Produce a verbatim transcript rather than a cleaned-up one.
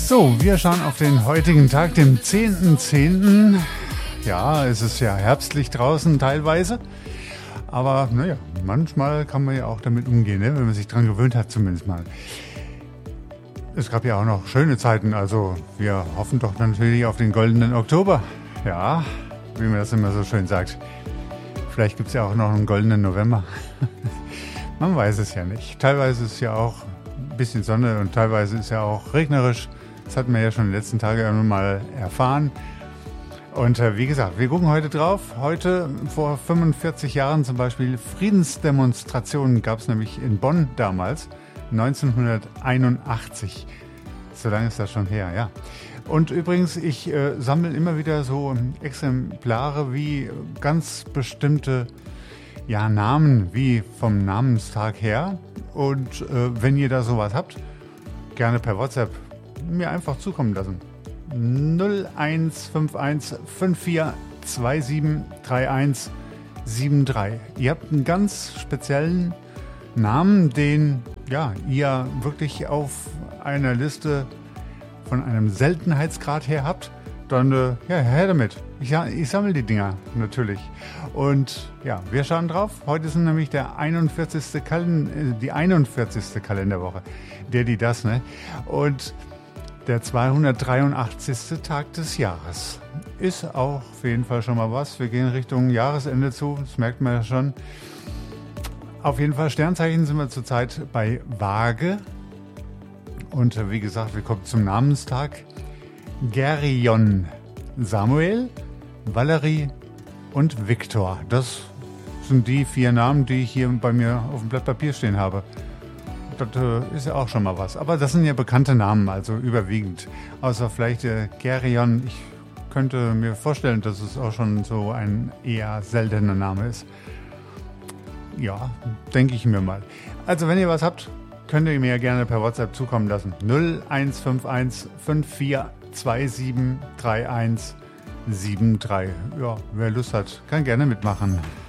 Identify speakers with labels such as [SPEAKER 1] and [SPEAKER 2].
[SPEAKER 1] So, wir schauen auf den heutigen Tag, dem zehnten zehnten Ja, es ist ja herbstlich draußen teilweise. Aber naja, manchmal kann man ja auch damit umgehen, ne? Wenn man sich dran gewöhnt hat zumindest mal. Es gab ja auch noch schöne Zeiten, also wir hoffen doch natürlich auf den goldenen Oktober. Ja, wie man das immer so schön sagt. Vielleicht gibt es ja auch noch einen goldenen November. Man weiß es ja nicht. Teilweise ist es ja auch ein bisschen Sonne und teilweise ist es ja auch regnerisch. Das hatten wir ja schon in den letzten Tagen ja nun mal erfahren. Und äh, wie gesagt, wir gucken heute drauf. Heute, vor fünfundvierzig Jahren zum Beispiel, Friedensdemonstrationen gab es nämlich in Bonn damals, neunzehnhunderteinundachtzig. So lange ist das schon her, ja. Und übrigens, ich äh, sammle immer wieder so Exemplare wie ganz bestimmte ja, Namen, wie vom Namenstag her. Und äh, wenn ihr da sowas habt, gerne per WhatsApp mir einfach zukommen lassen. null eins fünf eins fünf vier zwei sieben drei eins sieben drei. Ihr habt einen ganz speziellen Namen, den ja, ihr wirklich auf einer Liste von einem Seltenheitsgrad her habt, dann äh, ja, her damit. Ich, ich sammle die Dinger natürlich. Und ja, wir schauen drauf. Heute ist nämlich der einundvierzigste Kalend- die einundvierzigste Kalenderwoche. Der, die, das, ne? Und der zweihundertdreiundachtzigste Tag des Jahres. Ist auch auf jeden Fall schon mal was. Wir gehen Richtung Jahresende zu, das merkt man ja schon. Auf jeden Fall Sternzeichen sind wir zurzeit bei Waage. Und wie gesagt, wir kommen zum Namenstag. Gerion, Samuel, Valerie und Viktor. Das sind die vier Namen, die ich hier bei mir auf dem Blatt Papier stehen habe. Das äh, ist ja auch schon mal was. Aber das sind ja bekannte Namen, also überwiegend. Außer vielleicht äh, Gerion. Ich könnte mir vorstellen, dass es auch schon so ein eher seltener Name ist. Ja, denke ich mir mal. Also wenn ihr was habt, könnt ihr mir gerne per WhatsApp zukommen lassen. null eins fünf eins fünf vier zwei sieben drei eins sieben drei. Ja, wer Lust hat, kann gerne mitmachen.